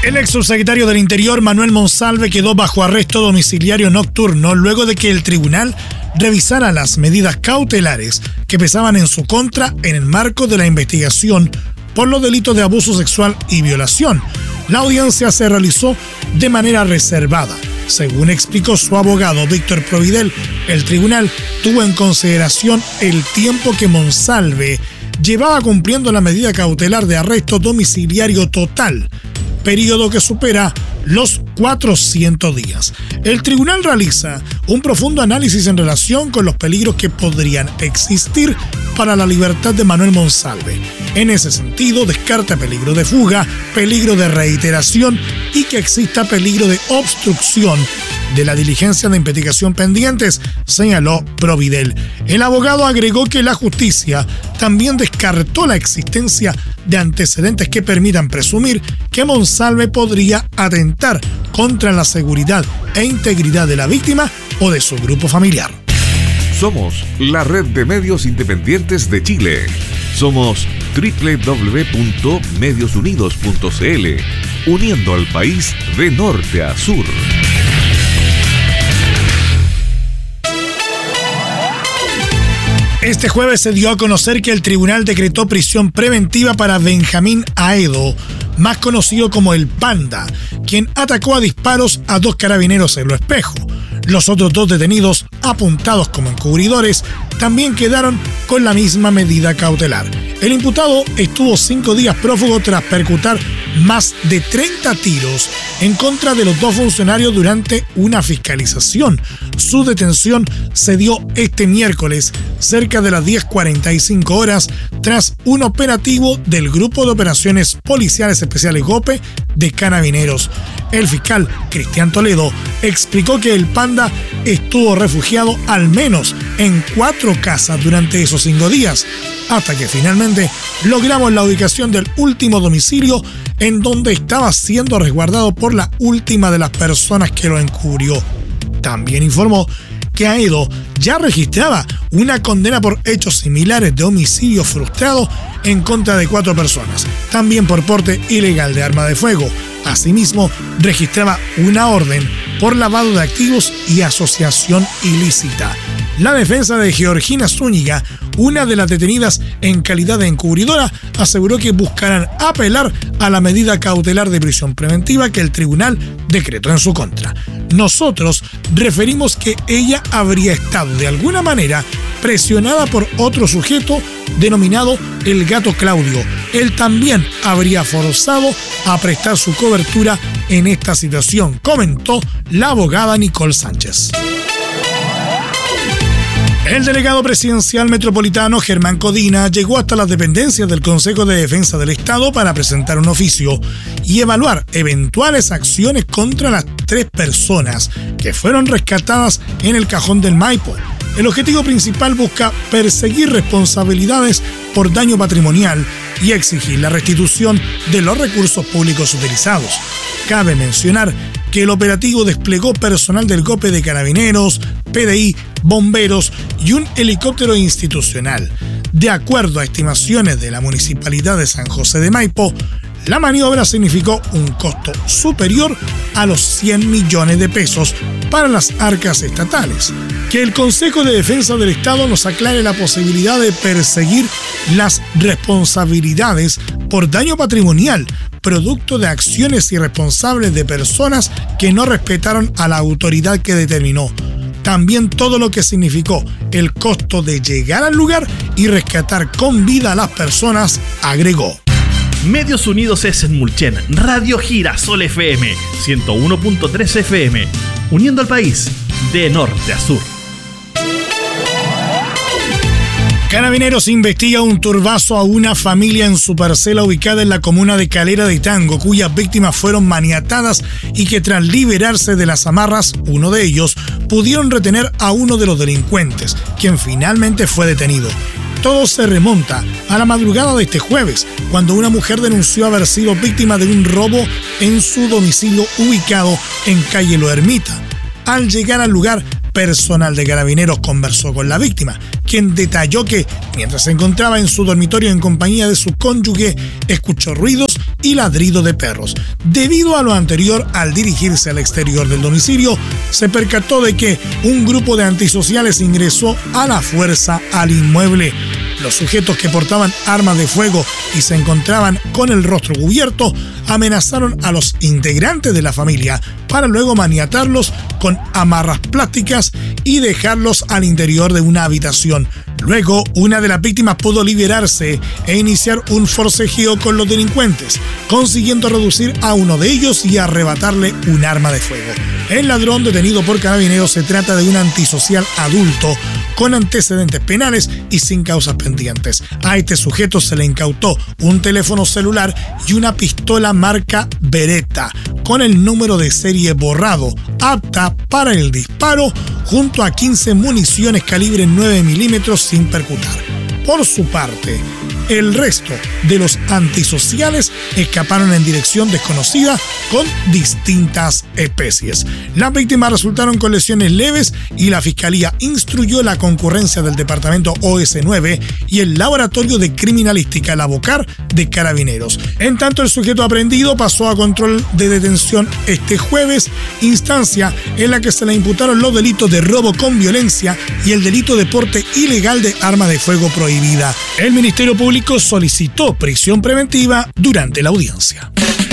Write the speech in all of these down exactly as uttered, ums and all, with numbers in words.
El ex subsecretario del Interior, Manuel Monsalve, quedó bajo arresto domiciliario nocturno luego de que el tribunal revisara las medidas cautelares que pesaban en su contra en el marco de la investigación por los delitos de abuso sexual y violación. La audiencia se realizó de manera reservada. Según explicó su abogado Víctor Providel, el tribunal tuvo en consideración el tiempo que Monsalve llevaba cumpliendo la medida cautelar de arresto domiciliario total, periodo que supera los cuatrocientos días. El tribunal realiza un profundo análisis en relación con los peligros que podrían existir para la libertad de Manuel Monsalve. En ese sentido, descarta peligro de fuga, peligro de reiteración y que exista peligro de obstrucción de la diligencia de investigación pendientes, señaló Providel. El abogado agregó que la justicia también descartó la existencia de antecedentes que permitan presumir que Monsalve podría atentar contra la seguridad e integridad de la víctima o de su grupo familiar. Somos la red de medios independientes de Chile. Somos doble u doble u doble u punto medios unidos punto c l, uniendo al país de norte a sur. Este jueves se dio a conocer que el tribunal decretó prisión preventiva para Benjamín Aedo, más conocido como el Panda, quien atacó a disparos a dos carabineros en Lo Espejo. Los otros dos detenidos, apuntados como encubridores, también quedaron con la misma medida cautelar. El imputado estuvo cinco días prófugo tras percutar más de treinta tiros en contra de los dos funcionarios durante una fiscalización. Su detención se dio este miércoles, cerca de las diez cuarenta y cinco horas, tras un operativo del Grupo de Operaciones Policiales Especiales GOPE de Carabineros. El fiscal Cristian Toledo explicó que el Panda estuvo refugiado al menos en cuatro casas durante esos cinco días, hasta que finalmente logramos la ubicación del último domicilio en donde estaba siendo resguardado por la última de las personas que lo encubrió. También informó que Aedo ya registraba una condena por hechos similares de homicidio frustrado en contra de cuatro personas, también por porte ilegal de arma de fuego. Asimismo, registraba una orden por lavado de activos y asociación ilícita. La defensa de Georgina Zúñiga, una de las detenidas en calidad de encubridora, aseguró que buscarán apelar a la medida cautelar de prisión preventiva que el tribunal decretó en su contra. Nosotros referimos que ella habría estado de alguna manera presionada por otro sujeto denominado el Gato Claudio. Él también habría forzado a prestar su cobertura en esta situación, comentó la abogada Nicole Sánchez. El delegado presidencial metropolitano Germán Codina llegó hasta las dependencias del Consejo de Defensa del Estado para presentar un oficio y evaluar eventuales acciones contra las tres personas que fueron rescatadas en el Cajón del Maipo. El objetivo principal busca perseguir responsabilidades por daño patrimonial y exigir la restitución de los recursos públicos utilizados. Cabe mencionar que el operativo desplegó personal del GOPE de Carabineros, P D I, bomberos y un helicóptero institucional. De acuerdo a estimaciones de la Municipalidad de San José de Maipo, la maniobra significó un costo superior a los cien millones de pesos para las arcas estatales. Que el Consejo de Defensa del Estado nos aclare la posibilidad de perseguir las responsabilidades por daño patrimonial, producto de acciones irresponsables de personas que no respetaron a la autoridad que determinó. También todo lo que significó el costo de llegar al lugar y rescatar con vida a las personas, agregó. Medios Unidos es en Mulchen, Radio Girasol F M, ciento uno punto tres F M, uniendo al país de norte a sur. Carabineros investiga un turbazo a una familia en su parcela ubicada en la comuna de Calera de Tango, cuyas víctimas fueron maniatadas y que tras liberarse de las amarras, uno de ellos, pudieron retener a uno de los delincuentes, quien finalmente fue detenido. Todo se remonta a la madrugada de este jueves, cuando una mujer denunció haber sido víctima de un robo en su domicilio ubicado en calle Lo Ermita. Al llegar al lugar, personal de Carabineros conversó con la víctima, quien detalló que, mientras se encontraba en su dormitorio en compañía de su cónyuge, escuchó ruidos y ladrido de perros. Debido a lo anterior, al dirigirse al exterior del domicilio, se percató de que un grupo de antisociales ingresó a la fuerza al inmueble. Los sujetos que portaban armas de fuego y se encontraban con el rostro cubierto amenazaron a los integrantes de la familia para luego maniatarlos con amarras plásticas y dejarlos al interior de una habitación. Luego, una de las víctimas pudo liberarse e iniciar un forcejeo con los delincuentes, consiguiendo reducir a uno de ellos y arrebatarle un arma de fuego. El ladrón detenido por Carabineros se trata de un antisocial adulto con antecedentes penales y sin causas pendientes. A este sujeto se le incautó un teléfono celular y una pistola marca Beretta con el número de serie borrado, apta para el disparo, junto a quince municiones calibre nueve milímetros sin percutar. Por su parte, el resto de los antisociales escaparon en dirección desconocida con distintas especies. Las víctimas resultaron con lesiones leves y la Fiscalía instruyó la concurrencia del Departamento O S nueve y el Laboratorio de Criminalística, la BOCAR, de Carabineros. En tanto, el sujeto aprehendido pasó a control de detención este jueves, instancia en la que se le imputaron los delitos de robo con violencia y el delito de porte ilegal de arma de fuego prohibida. El Ministerio Público solicitó prisión preventiva durante la audiencia.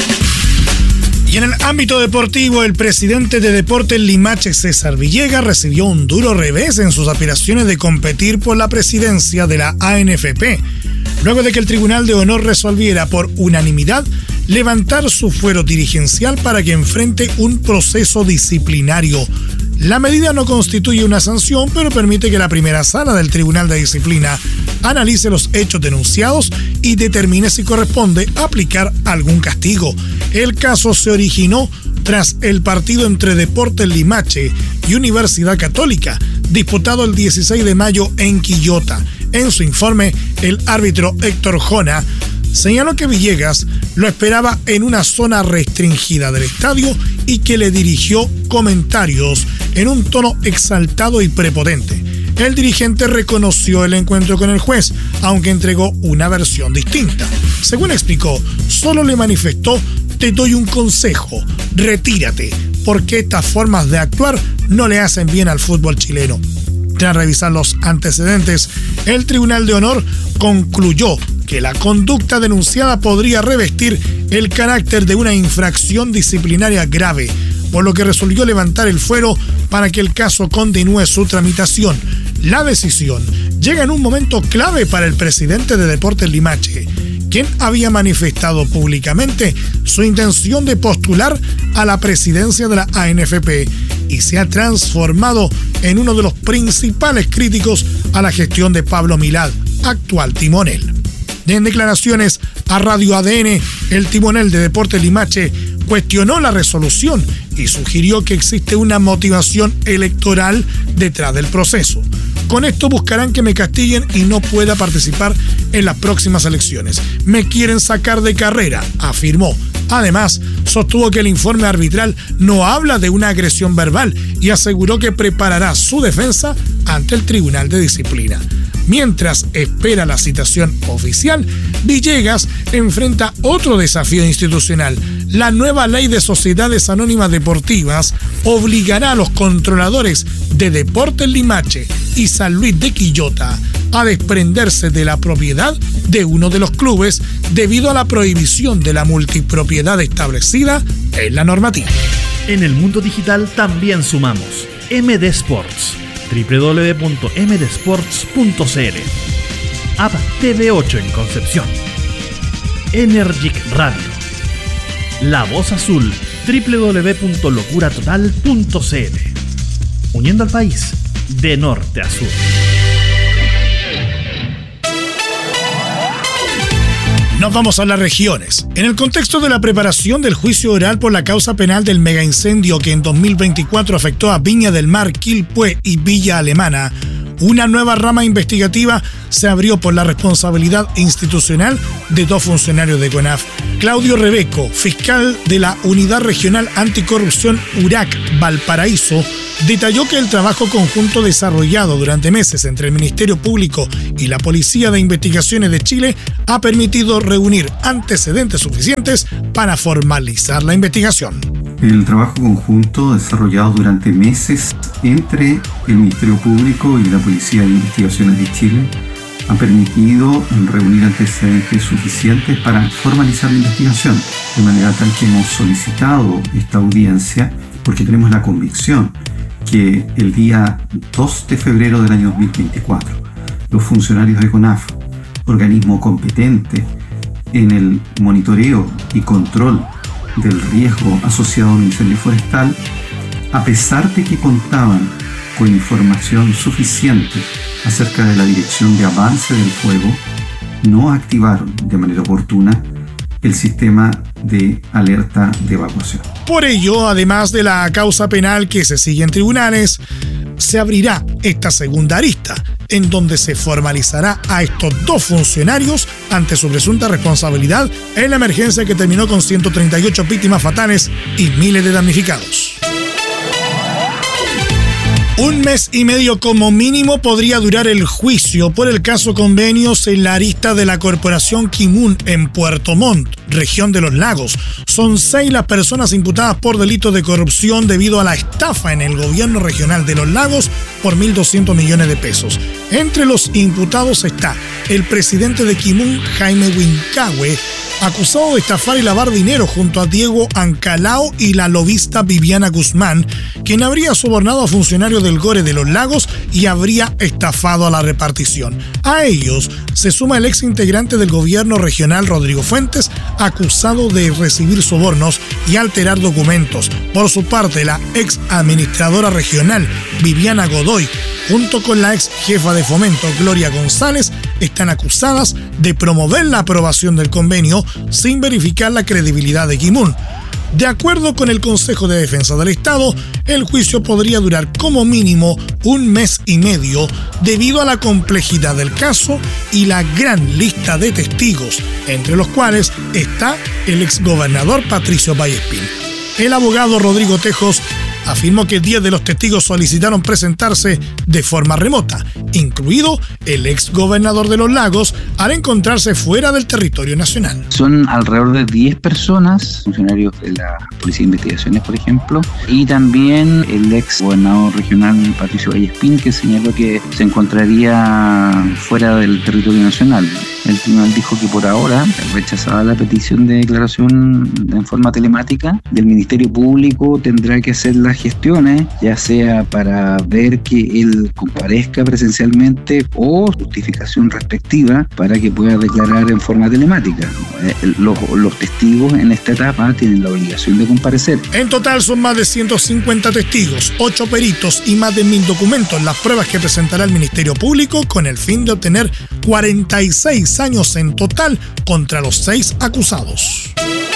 Y en el ámbito deportivo, el presidente de Deportes Limache, César Villegas, recibió un duro revés en sus aspiraciones de competir por la presidencia de la A N F P, luego de que el Tribunal de Honor resolviera por unanimidad levantar su fuero dirigencial para que enfrente un proceso disciplinario. La medida no constituye una sanción, pero permite que la primera sala del Tribunal de Disciplina analice los hechos denunciados y determine si corresponde aplicar algún castigo. El caso se originó tras el partido entre Deportes Limache y Universidad Católica, disputado el dieciséis de mayo en Quillota. En su informe, el árbitro Héctor Jona señaló que Villegas lo esperaba en una zona restringida del estadio y que le dirigió comentarios en un tono exaltado y prepotente. El dirigente reconoció el encuentro con el juez, aunque entregó una versión distinta. Según explicó, solo le manifestó: te doy un consejo, retírate, porque estas formas de actuar no le hacen bien al fútbol chileno. Tras revisar los antecedentes, el Tribunal de Honor concluyó que la conducta denunciada podría revestir el carácter de una infracción disciplinaria grave, por lo que resolvió levantar el fuero para que el caso continúe su tramitación. La decisión llega en un momento clave para el presidente de Deportes Limache, quien había manifestado públicamente su intención de postular a la presidencia de la A N F P y se ha transformado en uno de los principales críticos a la gestión de Pablo Milad, actual timonel. En declaraciones a Radio A D N, el timonel de Deportes Limache cuestionó la resolución y sugirió que existe una motivación electoral detrás del proceso. Con esto buscarán que me castiguen y no pueda participar en las próximas elecciones. Me quieren sacar de carrera, afirmó. Además, sostuvo que el informe arbitral no habla de una agresión verbal y aseguró que preparará su defensa ante el Tribunal de Disciplina. Mientras espera la citación oficial, Villegas enfrenta otro desafío institucional. La nueva ley de sociedades anónimas deportivas obligará a los controladores de Deportes Limache y San Luis de Quillota a desprenderse de la propiedad de uno de los clubes debido a la prohibición de la multipropiedad establecida en la normativa. En el mundo digital también sumamos M D Sports, doble u doble u doble u punto m d sports punto c l, App T V ocho en Concepción, Energic Radio, La Voz Azul, doble u doble u doble u punto locura total punto c l, uniendo al país de norte a sur. Nos vamos a las regiones. En el contexto de la preparación del juicio oral por la causa penal del megaincendio que en dos mil veinticuatro afectó a Viña del Mar, Quilpué y Villa Alemana, una nueva rama investigativa se abrió por la responsabilidad institucional de dos funcionarios de CONAF. Claudio Rebeco, fiscal de la Unidad Regional Anticorrupción U R A C Valparaíso, detalló que el trabajo conjunto desarrollado durante meses entre el Ministerio Público y la Policía de Investigaciones de Chile ha permitido reunir antecedentes suficientes para formalizar la investigación. El trabajo conjunto desarrollado durante meses entre el Ministerio Público y la Policía de Investigaciones de Chile ha permitido reunir antecedentes suficientes para formalizar la investigación, de manera tal que hemos solicitado esta audiencia porque tenemos la convicción que el día dos de febrero del año dos mil veinticuatro los funcionarios de CONAF, organismo competente en el monitoreo y control del riesgo asociado a un incendio forestal, a pesar de que contaban con información suficiente acerca de la dirección de avance del fuego, no activaron de manera oportuna el sistema de alerta de evacuación. Por ello, además de la causa penal que se sigue en tribunales, se abrirá esta segunda arista, en donde se formalizará a estos dos funcionarios ante su presunta responsabilidad en la emergencia que terminó con ciento treinta y ocho víctimas fatales y miles de damnificados. Un mes y medio como mínimo podría durar el juicio por el caso Convenios en la arista de la Corporación Kimun en Puerto Montt, región de Los Lagos. Son seis las personas imputadas por delitos de corrupción debido a la estafa en el gobierno regional de Los Lagos por mil doscientos millones de pesos. Entre los imputados está el presidente de Kimun, Jaime Wincahue, acusado de estafar y lavar dinero junto a Diego Ancalao y la lobista Viviana Guzmán, quien habría sobornado a funcionarios del Gore de Los Lagos y habría estafado a la repartición. A ellos se suma el ex integrante del gobierno regional Rodrigo Fuentes, acusado de recibir sobornos y alterar documentos. Por su parte, la ex administradora regional Viviana Godoy, junto con la ex jefa de Fomento Gloria González, están acusadas de promover la aprobación del convenio sin verificar la credibilidad de Kimun. De acuerdo con el Consejo de Defensa del Estado, el juicio podría durar como mínimo un mes y medio debido a la complejidad del caso y la gran lista de testigos, entre los cuales está el exgobernador Patricio Vallespín. El abogado Rodrigo Tejos afirmó que diez de los testigos solicitaron presentarse de forma remota, incluido el ex gobernador de Los Lagos, al encontrarse fuera del territorio nacional. Son alrededor de diez personas, funcionarios de la Policía de Investigaciones, por ejemplo, y también el ex gobernador regional Patricio Vallespín, que señaló que se encontraría fuera del territorio nacional. El tribunal dijo que por ahora rechazaba la petición de declaración en forma telemática. Del Ministerio Público tendrá que hacer las gestiones, ya sea para ver que él comparezca presencialmente o justificación respectiva para que pueda declarar en forma telemática. Los, los testigos en esta etapa tienen la obligación de comparecer. En total son más de ciento cincuenta testigos, ocho peritos y más de mil documentos las pruebas que presentará el Ministerio Público con el fin de obtener cuarenta y seis años en total contra los seis acusados.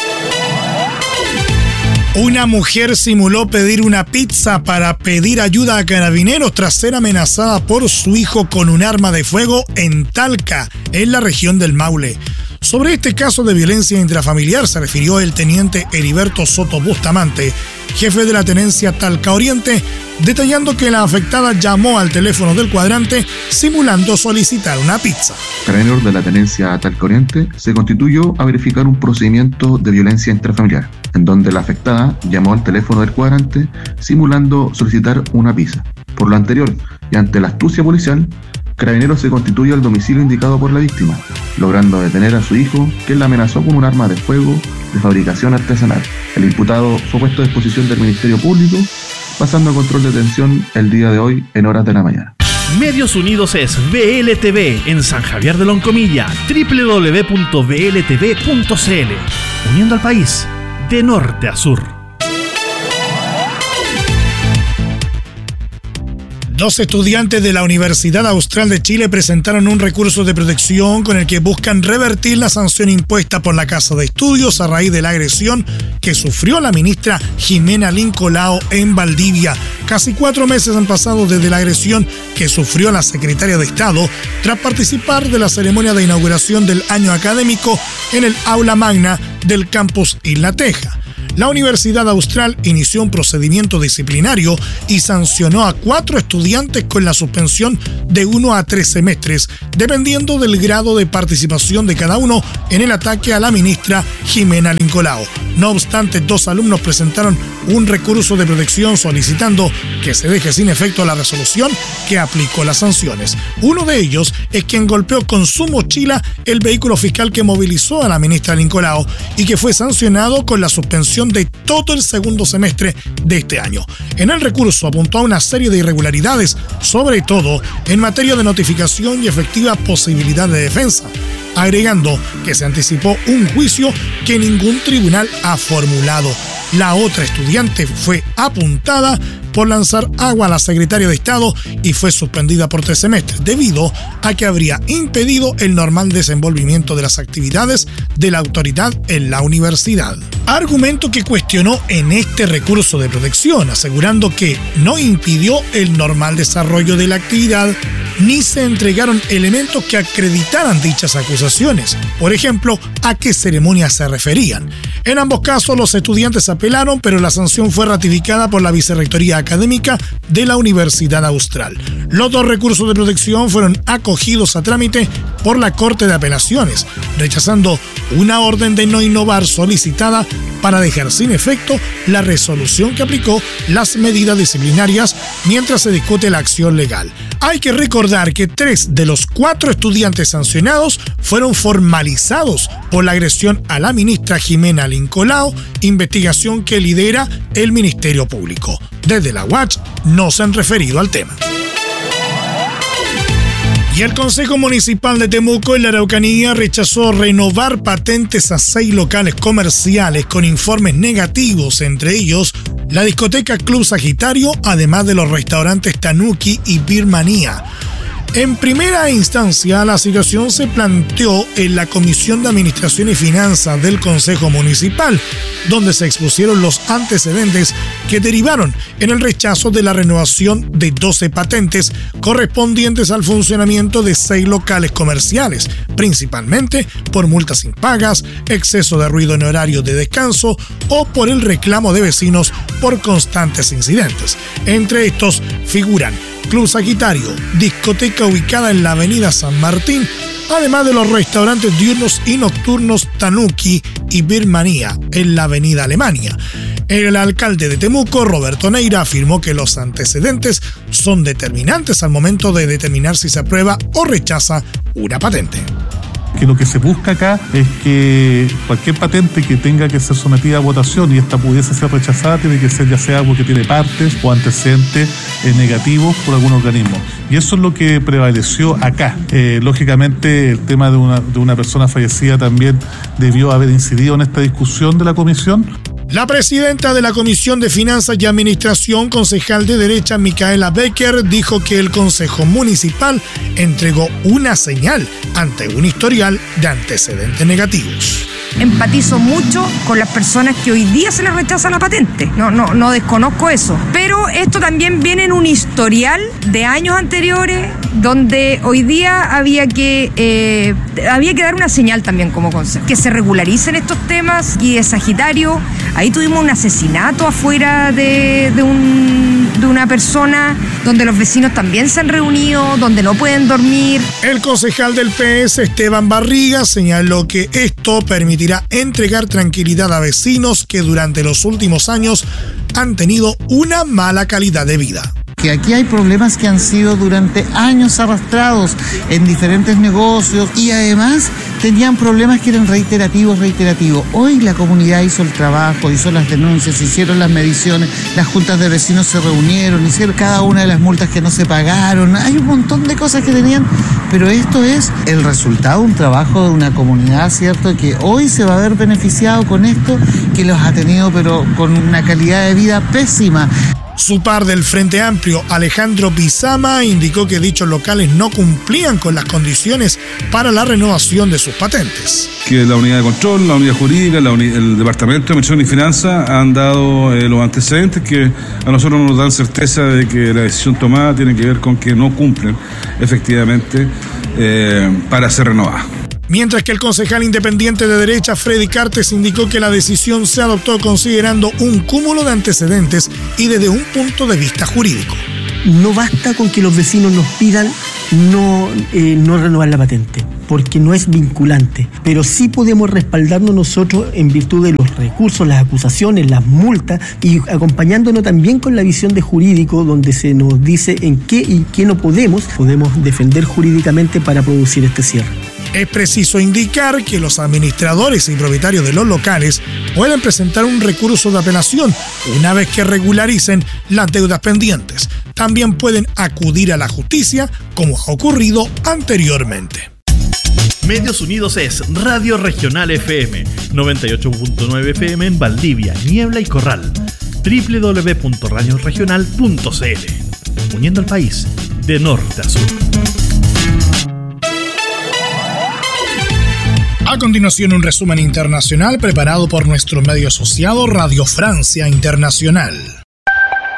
Una mujer simuló pedir una pizza para pedir ayuda a carabineros tras ser amenazada por su hijo con un arma de fuego en Talca, en la región del Maule. Sobre este caso de violencia intrafamiliar se refirió el teniente Heriberto Soto Bustamante, jefe de la tenencia Talca Oriente, detallando que la afectada llamó al teléfono del cuadrante simulando solicitar una pizza. Carabineros de la tenencia Talca Oriente se constituyó a verificar un procedimiento de violencia intrafamiliar, en donde la afectada llamó al teléfono del cuadrante simulando solicitar una pizza. Por lo anterior, y ante la astucia policial, Carabineros se constituye al domicilio indicado por la víctima, logrando detener a su hijo, que la amenazó con un arma de fuego de fabricación artesanal. El imputado fue puesto a disposición del Ministerio Público, pasando a control de detención el día de hoy en horas de la mañana. Medios Unidos es V L T V en San Javier de Loncomilla, doble u doble u doble u punto v l t v punto c l, uniendo al país de norte a sur. Dos estudiantes de la Universidad Austral de Chile presentaron un recurso de protección con el que buscan revertir la sanción impuesta por la Casa de Estudios a raíz de la agresión que sufrió la ministra Jimena Lincolao en Valdivia. Casi cuatro meses han pasado desde la agresión que sufrió la secretaria de Estado tras participar de la ceremonia de inauguración del año académico en el aula magna del campus Isla Teja. La Universidad Austral inició un procedimiento disciplinario y sancionó a cuatro estudiantes con la suspensión de uno a tres semestres, dependiendo del grado de participación de cada uno en el ataque a la ministra Jimena Lincolao. No obstante, dos alumnos presentaron un recurso de protección solicitando que se deje sin efecto la resolución que aplicó las sanciones. Uno de ellos es quien golpeó con su mochila el vehículo fiscal que movilizó a la ministra Lincolao y que fue sancionado con la suspensión de todo el segundo semestre de este año. En el recurso apuntó a una serie de irregularidades, sobre todo en materia de notificación y efectiva posibilidad de defensa, agregando que se anticipó un juicio que ningún tribunal ha formulado. La otra estudiante fue apuntada por lanzar agua a la secretaria de Estado y fue suspendida por tres semestres debido a que habría impedido el normal desenvolvimiento de las actividades de la autoridad en la universidad. Argumento que cuestionó en este recurso de protección, asegurando que no impidió el normal desarrollo de la actividad ni se entregaron elementos que acreditaran dichas acusaciones. Por ejemplo, a qué ceremonias se referían. En ambos casos, los estudiantes apelaron, pero la sanción fue ratificada por la Vicerrectoría Académica de la Universidad Austral. Los dos recursos de protección fueron acogidos a trámite por la Corte de Apelaciones, rechazando una orden de no innovar solicitada para dejar sin efecto la resolución que aplicó las medidas disciplinarias mientras se discute la acción legal. Hay que recordar que tres de los cuatro estudiantes sancionados fueron formalizados por la agresión a la ministra Jimena Lincolao, investigación que lidera el Ministerio Público. Desde la U A C H no se han referido al tema. Y el Consejo Municipal de Temuco en la Araucanía rechazó renovar patentes a seis locales comerciales con informes negativos, entre ellos la discoteca Club Sagitario, además de los restaurantes Tanuki y Birmania. En primera instancia, la situación se planteó en la Comisión de Administración y Finanzas del Consejo Municipal, donde se expusieron los antecedentes que derivaron en el rechazo de la renovación de doce patentes correspondientes al funcionamiento de seis locales comerciales, principalmente por multas impagas, exceso de ruido en horario de descanso o por el reclamo de vecinos por constantes incidentes. Entre estos figuran Club Sagitario, discoteca ubicada en la avenida San Martín, además de los restaurantes diurnos y nocturnos Tanuki y Birmania en la avenida Alemania. El alcalde de Temuco, Roberto Neira, afirmó que los antecedentes son determinantes al momento de determinar si se aprueba o rechaza una patente. Que lo que se busca acá es que cualquier patente que tenga que ser sometida a votación y esta pudiese ser rechazada tiene que ser ya sea porque tiene partes o antecedentes eh, negativos por algún organismo. Y eso es lo que prevaleció acá. Eh, lógicamente el tema de una, de una persona fallecida también debió haber incidido en esta discusión de la comisión. La presidenta de la Comisión de Finanzas y Administración, concejal de derecha Micaela Becker, dijo que el Consejo Municipal entregó una señal ante un historial de antecedentes negativos. Empatizo mucho con las personas que hoy día se les rechaza la patente. No, no, no desconozco eso. Pero esto también viene en un historial de años anteriores donde hoy día había que eh, había que dar una señal también como consejo. Que se regularicen estos temas. Y de Sagitario, ahí tuvimos un asesinato afuera de, de, un, de una persona donde los vecinos también se han reunido, donde no pueden dormir. El concejal del P S, Esteban Barriga, señaló que esto permitirá entregar tranquilidad a vecinos que durante los últimos años han tenido una mala calidad de vida. Que aquí hay problemas que han sido durante años arrastrados en diferentes negocios y además tenían problemas que eran reiterativos, reiterativos. Hoy la comunidad hizo el trabajo, hizo las denuncias, hicieron las mediciones, las juntas de vecinos se reunieron, hicieron cada una de las multas que no se pagaron. Hay un montón de cosas que tenían, pero esto es el resultado de un trabajo de una comunidad, ¿cierto? Que hoy se va a ver beneficiado con esto, que los ha tenido pero con una calidad de vida pésima. Su par del Frente Amplio, Alejandro Pizama, indicó que dichos locales no cumplían con las condiciones para la renovación de sus patentes. Que la unidad de control, la unidad jurídica, la uni- el Departamento de Administración y Finanzas han dado eh, los antecedentes que a nosotros nos dan certeza de que la decisión tomada tiene que ver con que no cumplen efectivamente eh, para ser renovada. Mientras que el concejal independiente de derecha, Freddy Cartes, indicó que la decisión se adoptó considerando un cúmulo de antecedentes y desde un punto de vista jurídico. No basta con que los vecinos nos pidan no, eh, no renovar la patente, porque no es vinculante, pero sí podemos respaldarnos nosotros en virtud de los recursos, las acusaciones, las multas y acompañándonos también con la visión de jurídico donde se nos dice en qué y qué no podemos, podemos defender jurídicamente para producir este cierre. Es preciso indicar que los administradores y propietarios de los locales pueden presentar un recurso de apelación una vez que regularicen las deudas pendientes. También pueden acudir a la justicia, como ha ocurrido anteriormente. Medios Unidos es Radio Regional F M, noventa y ocho punto nueve F M en Valdivia, Niebla y Corral. doble u doble u doble u punto radio regional punto c l. Uniendo al país de norte a sur. A continuación, un resumen internacional preparado por nuestro medio asociado Radio Francia Internacional.